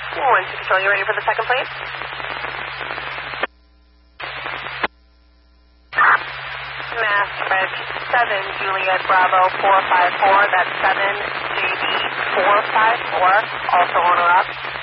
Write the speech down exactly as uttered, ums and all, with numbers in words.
One to control, you ready for the second, please? Mass Bridge seven Juliet Bravo four five four, that's seven J B four five four, also owner up.